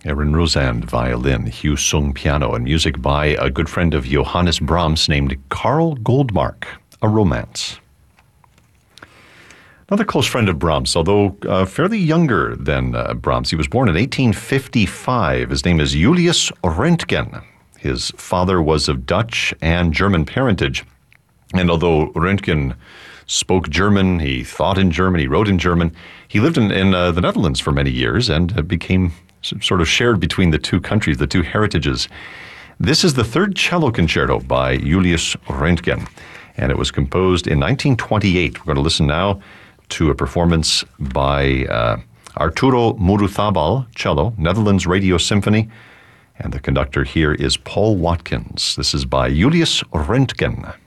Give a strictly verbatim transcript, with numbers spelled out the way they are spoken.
Aaron Rosand, violin, Hugh Sung, piano, and music by a good friend of Johannes Brahms named Karl Goldmark, A Romance. Another close friend of Brahms, although uh, fairly younger than uh, Brahms. He was born in eighteen fifty-five. His name is Julius Röntgen. His father was of Dutch and German parentage. And although Röntgen spoke German, he thought in German, he wrote in German, he lived in, in uh, the Netherlands for many years and uh, became sort of shared between the two countries, the two heritages. This is the third cello concerto by Julius Röntgen, and it was composed in nineteen twenty-eight. We're going to listen now to a performance by uh, Arturo Muruzabal, cello, Netherlands Radio Symphony, and the conductor here is Paul Watkins. This is by Julius Röntgen.